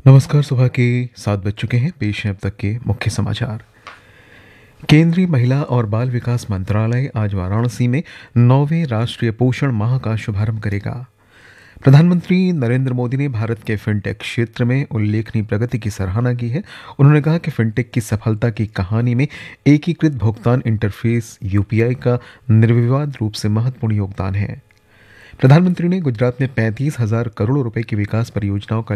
नमस्कार। सुबह के 7 बज चुके हैं। पेश है अब तक के मुख्य समाचार। केंद्रीय महिला और बाल विकास मंत्रालय आज वाराणसी में 9वें राष्ट्रीय पोषण माह का शुभारंभ करेगा। प्रधानमंत्री नरेंद्र मोदी ने भारत के फिनटेक क्षेत्र में उल्लेखनीय प्रगति की सराहना की है। उन्होंने कहा कि फिनटेक की सफलता की कहानी में एकीकृत भुगतान इंटरफेस यूपीआई का निर्विवाद रूप से महत्वपूर्ण योगदान है। प्रधानमंत्री ने गुजरात में 35,000 करोड़ रुपए की विकास परियोजनाओं का